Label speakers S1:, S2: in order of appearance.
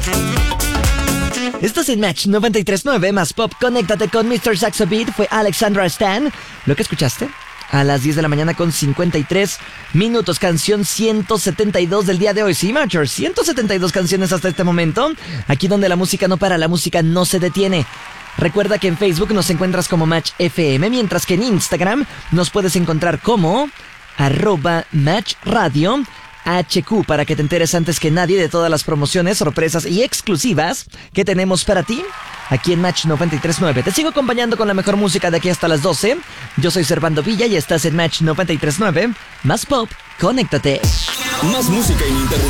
S1: Estás en Match 93.9 más Pop. Conéctate con Mr. Saxo Beat. Fue Alexandra Stan. ¿Lo que escuchaste? A las 10 de la mañana con 53 minutos. Canción 172 del día de hoy. Sí, Matchers, 172 canciones hasta este momento. Aquí donde la música no para, la música no se detiene. Recuerda que en Facebook nos encuentras como Match FM, mientras que en Instagram nos puedes encontrar como @MatchRadio HQ, para que te enteres antes que nadie de todas las promociones, sorpresas y exclusivas que tenemos para ti aquí en Match 93.9. Te sigo acompañando con la mejor música de aquí hasta las 12. Yo soy Servando Villa y estás en Match 93.9 más Pop. Conéctate.
S2: Más música ininterrumpida.